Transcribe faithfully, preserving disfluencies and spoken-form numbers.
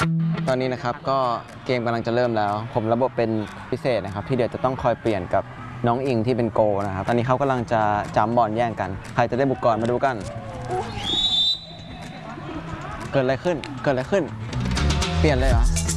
ตอนนี้นะครับก็เกมกำลังจะเริ่มแล้วผมระบบเป็นพิเศษนะครับที่เดี๋ยวจะต้องคอยเปลี่ยนกับน้องอิงที่เป็นโกนะครับตอนนี้เขากำลังจะจัมบอลแย่งกันใครจะได้บุกก่อนมาดูกันเกิดอะไรขึ้นเกิดอะไรขึ้นเปลี่ยนเลยเหรอ